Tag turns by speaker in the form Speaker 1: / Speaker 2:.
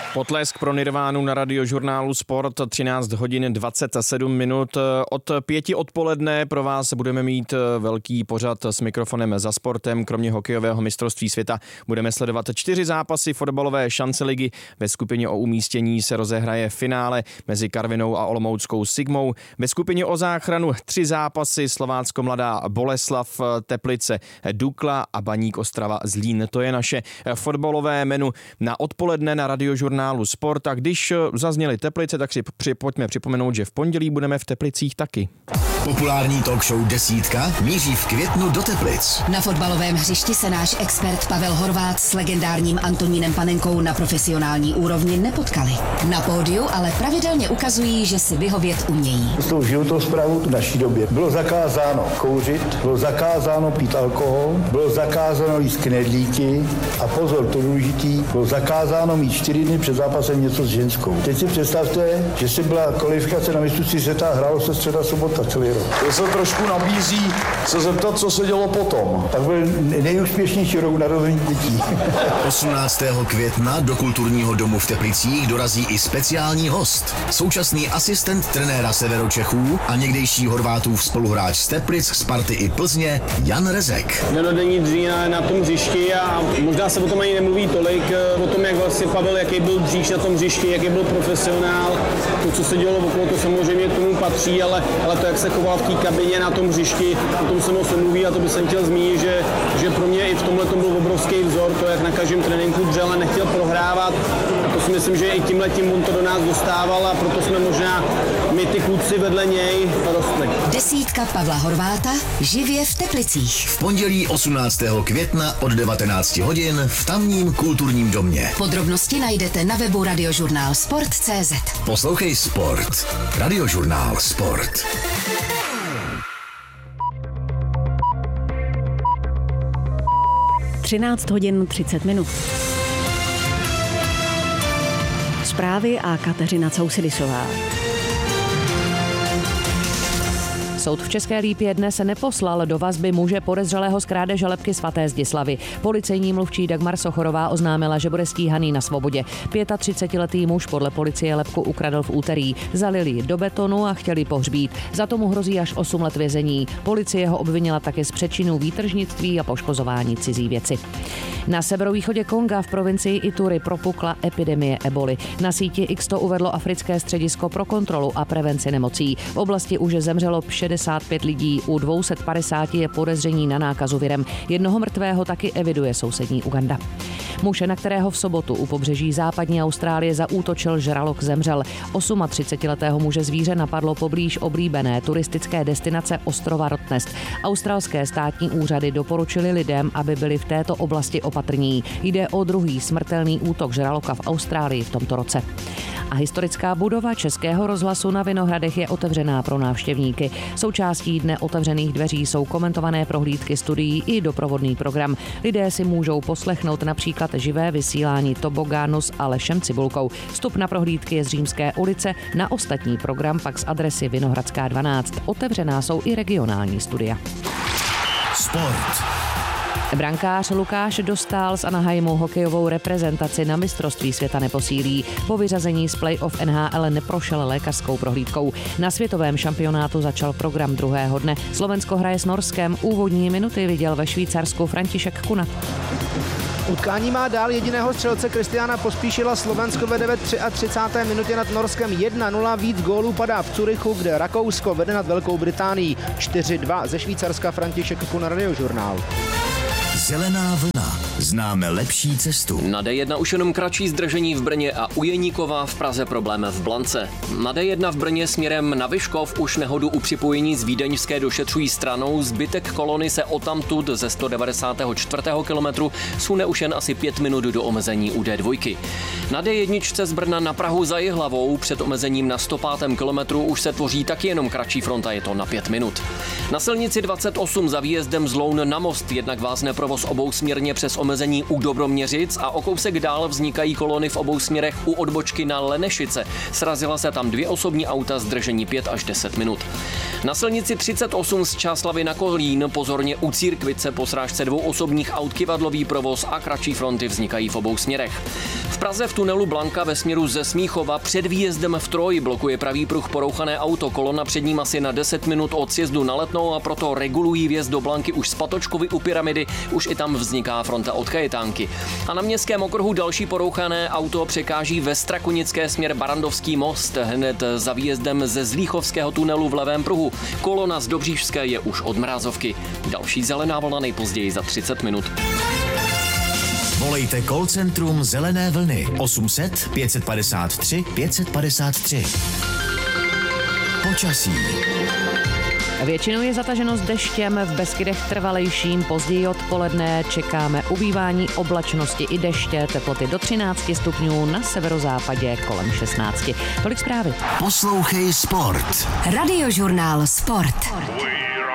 Speaker 1: Potlesk pro Nirvánu na Radiožurnálu Sport 13 hodin 27 minut. Od 5 odpoledne pro vás budeme mít velký pořad s mikrofonem za sportem. Kromě hokejového mistrovství světa budeme sledovat 4 zápasy fotbalové šance ligy. Ve skupině o umístění se rozehraje finále mezi Karvinou a olomouckou Sigmou. Ve skupině o záchranu 3 zápasy Slovácko Mladá Boleslav, Teplice Dukla a Baník Ostrava Zlín. To je naše fotbalové menu na odpoledne na Radiožurnálu Sport. A když zazněly Teplice, tak si pojďme připomenout, že v pondělí budeme v Teplicích taky.
Speaker 2: Populární talk show Desítka míří v květnu do Teplic.
Speaker 3: Na fotbalovém hřišti se náš expert Pavel Horváth s legendárním Antonínem Panenkou na profesionální úrovni nepotkali. Na pódiu ale pravidelně ukazují, že si vyhovět umějí.
Speaker 4: S tou životosprávou v naší době bylo zakázáno kouřit, bylo zakázáno pít alkohol, bylo zakázáno jíst knedlíky a pozor, to důležitý, bylo zakázáno mít 4 dny před zápasem něco s ženskou. Teď si představte, že si byla kvalifikace na mistrovství světa, hrálo se středa, sobota celý rok.
Speaker 5: To se trošku nabízí se zeptat, co se dělo potom.
Speaker 4: Tak byl nejúspěšnější rok narození dětí.
Speaker 2: 18. května do kulturního domu v Teplicích dorazí i speciální host. Současný asistent trenéra Severočechů a někdejší Horvátův spoluhráč z Teplic, Sparty i Plzně Jan Rezek.
Speaker 6: Denodenní dřína na tom hřišti a možná se o tom ani nemluví tolik, o tom, jak vlastně Pavel, jaký byl dříž na tom hřišti, jaký byl profesionál. To, co se dělo okolo, to samozřejmě k tomu patří, ale to, jak se choval v té kabině na tom hřišti, o tom se moc nemluví a to bych chtěl zmínit, že pro mě i v tomhle tom byl obrovský vzor, to, jak na každém tréninku dřel a nechtěl prohrávat. A to si myslím, že i tímhletím on to do nás dostával a proto jsme možná my ty kluci vedle něj rostli.
Speaker 3: Desítka Pavla Horváta živě v Teplicích.
Speaker 2: V pondělí 18. května od 19 hodin v tamním kulturním domě.
Speaker 3: Podrobnosti najdete na webu Radiožurnál Sport.cz.
Speaker 2: Poslouchej Sport. Radiožurnál Sport.
Speaker 7: Třináct hodin 30 minut. Zprávy a Kateřina Cousilysová.
Speaker 8: Soud v České Lípě dnes neposlal do vazby muže podezřelého z krádeže lebky svaté Zdislavy. Policejní mluvčí Dagmar Sochorová oznámila, že bude stíhaný na svobodě. 35letý muž podle policie lebku ukradl v úterý. Zalili ji do betonu a chtěli pohřbít. Za tomu hrozí až 8 let vězení. Policie ho obvinila také z přečinu výtržnictví a poškozování cizí věci. Na severovýchodě Konga v provincii Ituri propukla epidemie eboli. Na síti X to uvedlo Africké středisko pro kontrolu a prevenci nemocí. V oblasti už zemřelo 65 lidí, u 250 je podezření na nákazu virem. Jednoho mrtvého taky eviduje sousední Uganda. Muž, na kterého v sobotu u pobřeží západní Austrálie zaútočil žralok, zemřel. 38letého muže zvíře napadlo poblíž oblíbené turistické destinace ostrova Rottnest. Australské státní úřady doporučili lidem, aby byli v této oblasti opatrní. Jde o druhý smrtelný útok žraloka v Austrálii v tomto roce. A historická budova Českého rozhlasu na Vinohradech je otevřená pro návštěvníky. Součástí dne otevřených dveří jsou komentované prohlídky studií i doprovodný program. Lidé si můžou poslechnout například živé vysílání tobogánu s Alešem Cibulkou. Vstup na prohlídky je z Římské ulice, na ostatní program pak z adresy Vinohradská 12. Otevřená jsou i regionální studia.
Speaker 2: Sport.
Speaker 8: Brankář Lukáš Dostál z Anaheimu hokejovou reprezentaci na mistrovství světa neposílí. Po vyřazení z play-off NHL neprošel lékařskou prohlídkou. Na světovém šampionátu začal program druhého dne. Slovensko hraje s Norskem. Úvodní minuty viděl ve Švýcarsku František Kuna.
Speaker 9: Utkání má dál jediného střelce Kristiána Pospíšila. Slovensko vede ve 33. minutě nad Norskem 1-0. Víc gólů padá v Curychu, kde Rakousko vede nad Velkou Británií 4-2. Ze Švýcarska František Kuna, Radiožurnál.
Speaker 2: Zelená vlna. Známe lepší cestu.
Speaker 10: Na D1 už jenom kratší zdržení v Brně a u Jeníkova v Praze problém v Blance. Na D1 v Brně směrem na Vyškov už nehodu u připojení z Vídeňské došetřují stranou. Zbytek kolony se odtamtud ze 194. kilometru sune už jen asi 5 minut do omezení u D2. Na D1 z Brna na Prahu za Jihlavou před omezením na 105. kilometru už se tvoří taky jenom kratší fronta, je to na 5 minut. Na silnici 28 za výjezdem z Loun na Most jednak vázne provoz obousměrně přes omezení u Dobroměřic a o kousek dál vznikají kolony v obou směrech u odbočky na Lenešice. Srazila se tam 2 osobní auta, zdržení 5 až 10 minut. Na silnici 38 z Čáslavy na Kolín pozorně u Církvice po srážce 2 osobních aut kyvadlový provoz a kratší fronty vznikají v obou směrech. V V Praze v tunelu Blanka ve směru ze Smíchova před výjezdem v Troji blokuje pravý pruh porouchané auto. Kolona před ním asi na 10 minut od sjezdu na Letnou a proto regulují vjezd do Blanky už z Patočkovy u Pyramidy. Už i tam vzniká fronta od Kajetánky. A na Městském okruhu další porouchané auto překáží ve Strakonické směr Barandovský most. Hned za výjezdem ze Zlíchovského tunelu v levém pruhu. Kolona z Dobříšské je už od Mrázovky. Další zelená vlna nejpozději za 30 minut.
Speaker 2: Volejte call centrum Zelené vlny 800 553 553. Počasí.
Speaker 8: Většinou je zataženo s deštěm, v Beskydech trvalejším, později odpoledne čekáme ubývání oblačnosti i deště, teploty do 13 stupňů, na severozápadě kolem 16. Tolik zprávy.
Speaker 2: Poslouchej sport.
Speaker 3: Radiožurnál Sport.